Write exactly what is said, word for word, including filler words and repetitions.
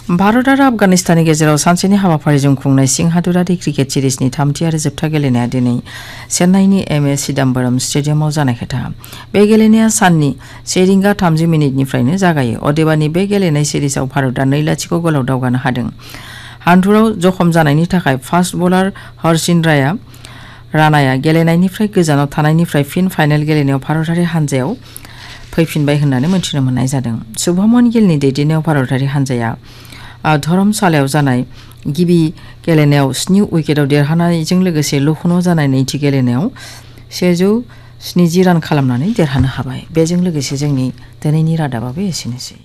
भारत आरो आफगानिस्ताननि गेजेराव सानसेनि हाबाफारिजों खुंनाय सिं हादोरारि क्रिकेट सिरिजनि थामथि आरो जोबथा गेलेनाया दिनै चेन्नाईनि एम ए चिदम्बरम स्टेडियामाव जानाय खोथा। बे गेलेनाया साननि से रिंगा थामजि मिनिटनिफ्रायनो जागायो। अदेबानि बे गेलेनाय सिरिजआव भारतआ नै लाथिख' गलाव दावगानो हादों। हान्थुआव जखम जानायनि थाखाय फास्ट बलार हरसिन राया रानाया गेलेनायनिफ्राय गोजानाव थानायनिफ्राय फिन फाइनाल गेलेनायाव भारतारि हान्जायाव फैफिनबाय होननानै मिथिनो मोननाय जादों। शुभमन गिलनि दैदेननायाव भारतारि हान्जाया धरमशालायाव जानाय गिबि गेलेनायाव स्नि उइकेटआव देरहानायजों लोगोसे लखनऊ जानाय नैथि गेलेनायाव सेजौ स्निजि रान खालामनानै देरहानो हाबाय। बेजों लोगोसे जोंनि दिनैनि रादाबाबो एसेनोसै।